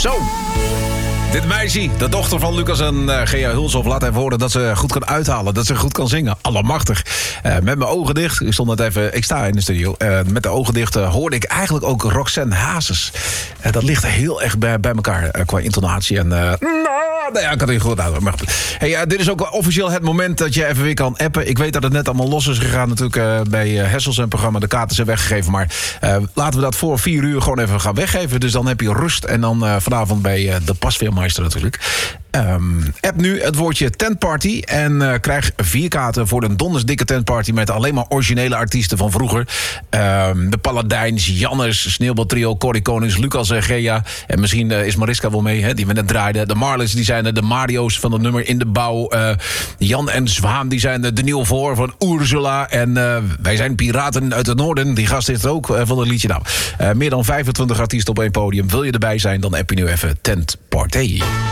Zo. Dit meisje, de dochter van Lucas en Gea Hulshoff, laat even horen dat ze goed kan uithalen. Dat ze goed kan zingen. Allemachtig. Met mijn ogen dicht, ik sta in de studio. Met de ogen dicht hoorde ik eigenlijk ook Roxanne Hazes. Dat ligt heel erg bij elkaar qua intonatie. En ja, ik kan het goed uit. Hey, dit is ook officieel het moment dat je even weer kan appen. Ik weet dat het net allemaal los is gegaan natuurlijk bij Hessels en programma. De kaarten zijn weggegeven. Maar laten we dat voor 4 uur gewoon even gaan weggeven. Dus dan heb je rust. En dan vanavond bij de Pasveermeister natuurlijk. App nu het woordje tentparty en krijg 4 kaarten voor de dondersdikke tentparty met alleen maar originele artiesten van vroeger. De Paladijns, Jannes, Sneeuwbaltrio, Corrie Konings, Lucas en Gea. En misschien is Mariska wel mee, hè, die we net draaiden. De Marlins, die zijn er. De Mario's van het nummer In de Bouw. Jan en Zwaan, die zijn de Nieuw Voor van Ursula. En wij zijn Piraten uit het Noorden. Die gast is er ook van het liedje. Nou, meer dan 25 artiesten op één podium. Wil je erbij zijn, dan app je nu even tentparty.